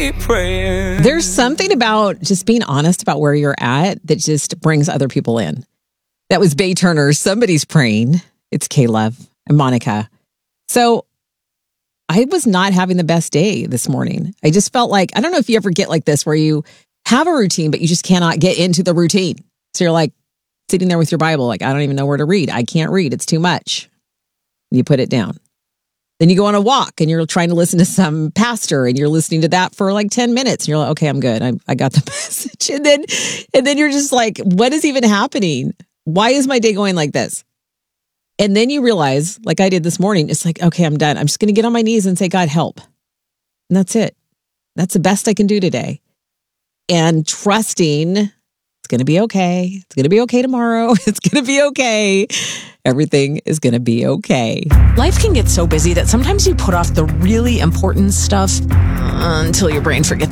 keep praying. There's something about just being honest about where you're at that just brings other people in. That was Bay Turner's Somebody's Praying. It's K-Love and Monica. So I was not having the best day this morning. I just felt like, I don't know if you ever get like this where you have a routine, but you just cannot get into the routine. So you're like sitting there with your Bible, like, I don't even know where to read. I can't read. It's too much. You put it down. Then you go on a walk and you're trying to listen to some pastor and you're listening to that for like 10 minutes. And you're like, okay, I'm good. I got the message. And then you're just like, what is even happening? Why is my day going like this? And then you realize, like I did this morning, it's like, okay, I'm done. I'm just going to get on my knees and say, God, help. And that's it. That's the best I can do today. And trusting it's going to be okay. It's going to be okay tomorrow. It's going to be okay. Everything is going to be okay. Life can get so busy that sometimes you put off the really important stuff until your brain forgets